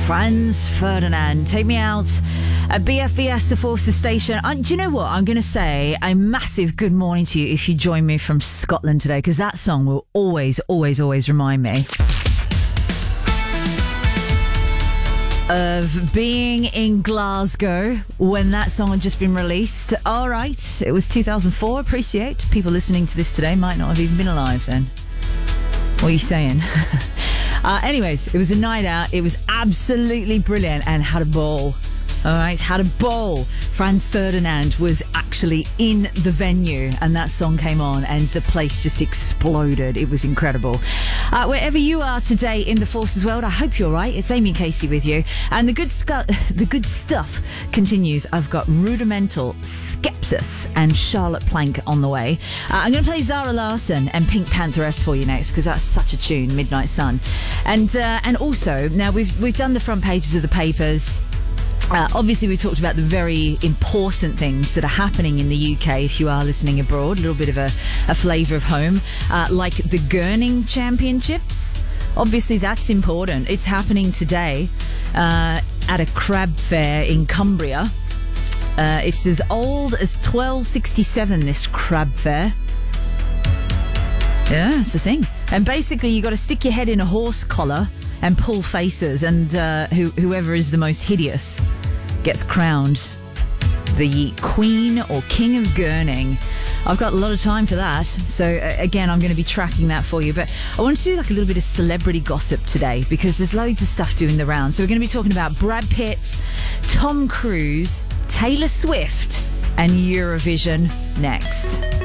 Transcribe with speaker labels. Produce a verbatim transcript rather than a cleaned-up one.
Speaker 1: Franz Ferdinand, Take Me Out at B F B S, the Forces Station. And do you know what? I'm going to say a massive good morning to you if you join me from Scotland today, because that song will always, always, always remind me of being in Glasgow when that song had just been released. All right, it was two thousand four. Appreciate people listening to this today might not have even been alive then. What are you saying? uh, anyways, it was a night out. It was absolutely brilliant and had a ball. All right, had a ball. Franz Ferdinand was actually in the venue and that song came on and the place just exploded. It was incredible. Uh, wherever you are today in the Forces world, I hope you're right. It's Amy Casey with you. And the good, scu- the good stuff continues. I've got Rudimental, Skepsis and Charlotte Plank on the way. Uh, I'm going to play Zara Larsson and Pink Pantheress for you next because that's such a tune, Midnight Sun. And uh, and also, now we've we've done the front pages of the papers. Uh, obviously, we talked about the very important things that are happening in the U K if you are listening abroad, a little bit of a, a flavour of home, uh, like the Gurning Championships. Obviously, that's important. It's happening today uh, at a crab fair in Cumbria. Uh, it's as old as twelve sixty-seven, this crab fair. Yeah, that's the thing. And basically, you got to stick your head in a horse collar and pull faces, and uh, who, whoever is the most hideous gets crowned the Queen or King of Gurning. I've got a lot of time for that, so uh, again, I'm going to be tracking that for you. But I want to do like a little bit of celebrity gossip today because there's loads of stuff doing the rounds. So we're going to be talking about Brad Pitt, Tom Cruise, Taylor Swift, and Eurovision next.